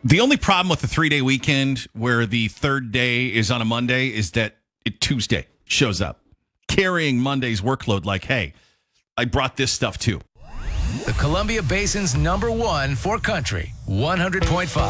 The only problem with the 3-day weekend where the third day is on a Monday is that Tuesday shows up, carrying Monday's workload like, hey, I brought this stuff too. The Columbia Basin's #1 for country, 100.5.